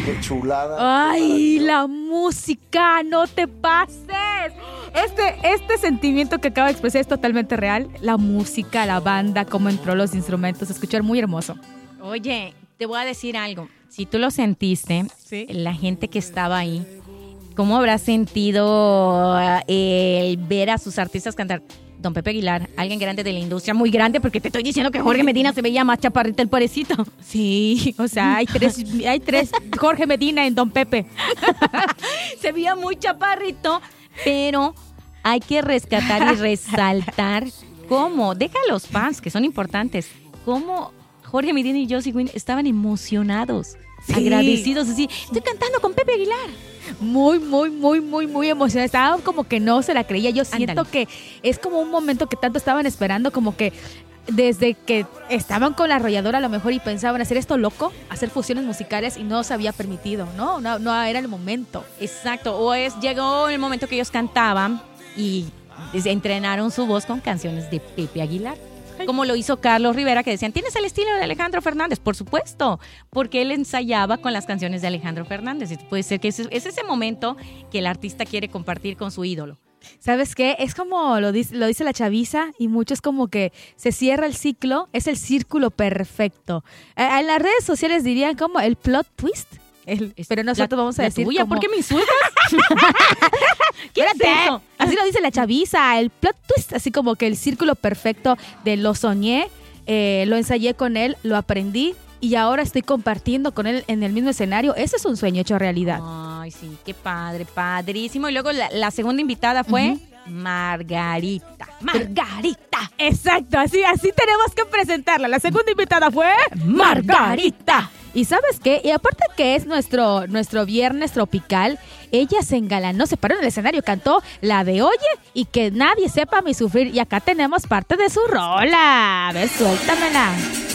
qué chulada. Ay, la música, no te pases. Este sentimiento que acabo de expresar es totalmente real. La música, la banda, cómo entró los instrumentos, escuchar muy hermoso. Oye, te voy a decir algo. Si tú lo sentiste, ¿sí? La gente que estaba ahí, ¿cómo habrá sentido el ver a sus artistas cantar? Don Pepe Aguilar, alguien grande de la industria, muy grande, porque te estoy diciendo que Jorge Medina se veía más chaparrito el pobrecito. Sí, o sea, hay tres Jorge Medina en Don Pepe. Se veía muy chaparrito, pero hay que rescatar y resaltar cómo, deja a los fans, que son importantes, cómo Jorge Medina y Josie Wynn estaban emocionados, sí, agradecidos, así, estoy cantando con Pepe Aguilar. Muy emocionada. Estaba como que no se la creía. Yo siento que es como un momento que tanto estaban esperando, como que desde que estaban con la arrolladora a lo mejor y pensaban hacer esto loco, hacer fusiones musicales y no se había permitido, ¿no? No era el momento. Exacto, llegó el momento que ellos cantaban y entrenaron su voz con canciones de Pepe Aguilar. Como lo hizo Carlos Rivera, que decían, ¿tienes el estilo de Alejandro Fernández? Por supuesto, porque él ensayaba con las canciones de Alejandro Fernández. Y puede ser que es ese momento que el artista quiere compartir con su ídolo. ¿Sabes qué? Es como lo dice la chaviza y muchos como que se cierra el ciclo, es el círculo perfecto. En las redes sociales dirían como el plot twist. Pero nosotros vamos a decir tuya, como... ¿por qué me insultas? ¿Qué es eso? Así lo dice la chaviza, el plot twist, así como que el círculo perfecto de lo soñé, lo ensayé con él, lo aprendí y ahora estoy compartiendo con él en el mismo escenario. Ese es un sueño hecho realidad. Ay, sí, qué padre, padrísimo. Y luego la segunda invitada fue Margarita. Margarita. Exacto, así tenemos que presentarla. La segunda invitada fue Margarita. ¿Y sabes qué? Y aparte que es nuestro viernes tropical, ella se engalanó, se paró en el escenario, cantó la de Oye y que nadie sepa mi sufrir. Y acá tenemos parte de su rola. A ver, suéltamela.